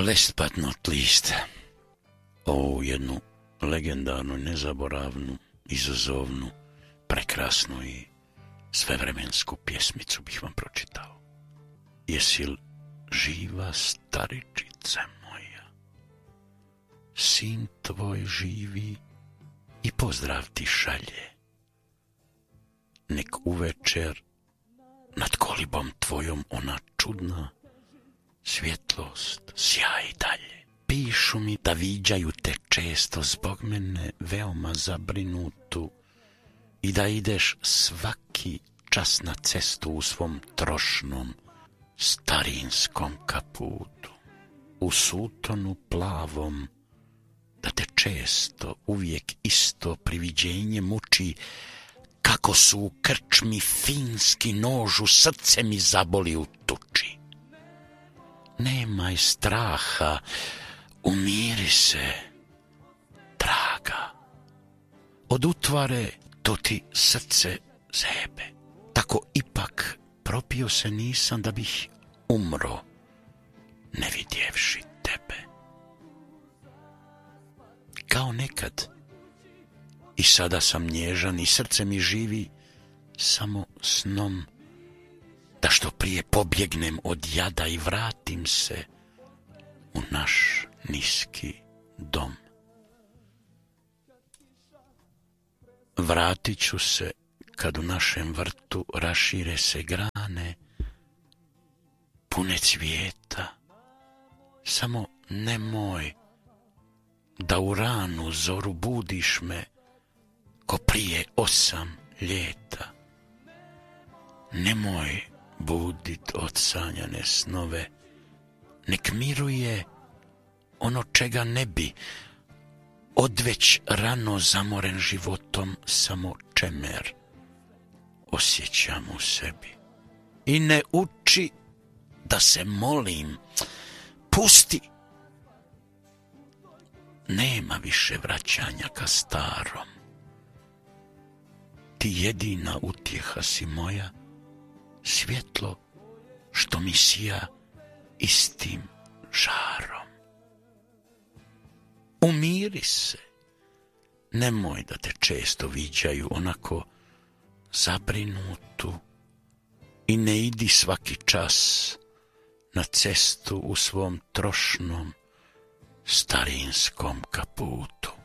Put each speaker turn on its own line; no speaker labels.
Listopad list. Ovu jednu legendarnu, nezaboravnu, izazovnu, prekrasnu i svevremensku pjesmicu bih vam pročitao. Jesi li živa, staričice moja? Sin tvoj živi i pozdrav ti šalje. Nek uvečer nad kolibom tvojom ona čudna svjetlost sjaji dalje. Pišu mi da viđaju te često zbog mene veoma zabrinutu i da ideš svaki čas na cestu u svom trošnom starinskom kaputu, u sutonu plavom, da te često uvijek isto priviđenje muči, kako su u krčmi finski nožu, srce mi zaboli u tuči. Nemaj straha, umiri se, draga. Od utvare to ti srce zebe. Tako ipak propio se nisam da bih umro, ne vidjevši tebe. Kao nekad, i sada sam nježan i srce mi živi samo snom, da što prije pobjegnem od jada i vratim se u naš niski dom. Vratit ću se kad u našem vrtu rašire se grane, pune cvijeta, samo nemoj da u ranu zoru budiš me ko prije 8 ljeta. Nemoj budit odsanjane snove, nek miruje ono čega ne bi, odveć rano zamoren životom samo čemer osjećam u sebi. I ne uči da se molim, pusti. Nema više vraćanja ka starom. Ti jedina utjeha si moja, svjetlo što mi sija istim žarom. Umiri se, nemoj da te često viđaju onako zabrinutu i ne idi svaki čas na cestu u svom trošnom starinskom kaputu.